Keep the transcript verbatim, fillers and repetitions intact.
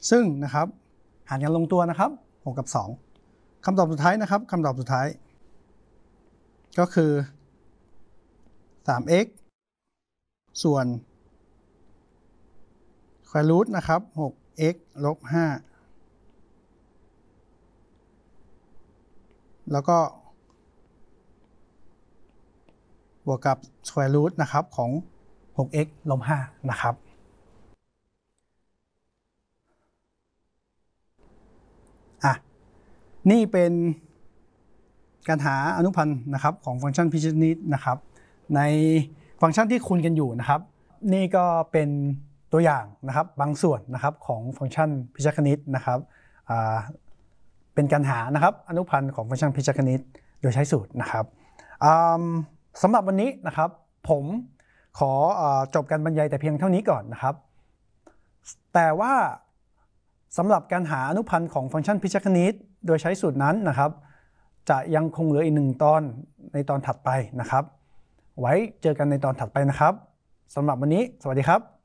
ซึ่งนะครับหารกันลงตัวนะครับหกกับสองคำตอบสุดท้ายนะครับคำตอบสุดท้ายก็คือ สาม x ส่วน square root นะครับ หก x ลบ ห้า แล้วก็บวกกับ square root นะครับของ หก x ลบ ห้า นะครับอ่ะนี่เป็นการหาอนุพันธ์นะครับของฟังก์ชันพิชนิดนะครับในฟังก์ชันที่คูณกันอยู่นะครับนี่ก็เป็นตัวอย่างนะครับบางส่วนนะครับของฟังก์ชันพิชคณิตนะครับเป็นการหานะครับอนุพันธ์ของฟังก์ชันพิชคณิตโดยใช้สูตรนะครับสำหรับวันนี้นะครับผมขอจบการบรรยายแต่เพียงเท่านี้ก่อนนะครับแต่ว่าสำหรับการหาอนุพันธ์ของฟังก์ชันพิชคณิตโดยใช้สูตรนั้นนะครับจะยังคงเหลืออีกหนึ่งตอนในตอนถัดไปนะครับไว้เจอกันในตอนถัดไปนะครับสำหรับวันนี้สวัสดีครับ